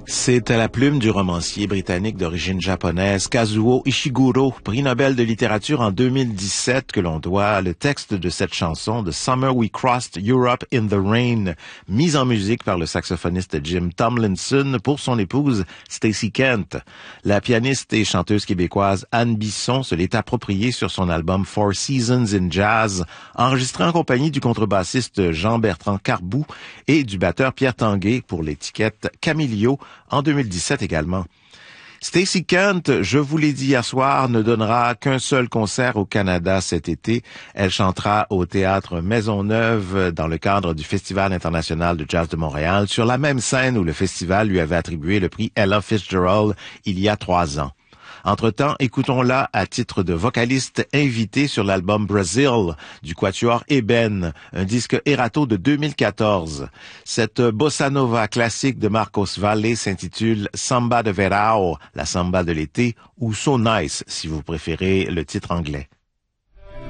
C'est à la plume du romancier britannique d'origine japonaise Kazuo Ishiguro, prix Nobel de littérature en 2017, que l'on doit le texte de cette chanson de Summer We Crossed Europe in the Rain, mise en musique par le saxophoniste Jim Tomlinson pour son épouse Stacey Kent. La pianiste et chanteuse québécoise Anne Bisson se l'est appropriée sur son album Four Seasons in Jazz, enregistré en compagnie du contrebassiste Jean-Bertrand Carbou et du batteur Pierre Tanguay pour l'étiquette Camilio, en 2017 également. Stacey Kent, je vous l'ai dit hier soir, ne donnera qu'un seul concert au Canada cet été. Elle chantera au théâtre Maisonneuve dans le cadre du Festival international de jazz de Montréal, sur la même scène où le festival lui avait attribué le prix Ella Fitzgerald il y a 3 ans. Entre-temps, écoutons-la à titre de vocaliste invitée sur l'album Brazil du quatuor Eben, un disque Erato de 2014. Cette bossa nova classique de Marcos Valle s'intitule Samba de Verão, la samba de l'été, ou So Nice si vous préférez le titre anglais.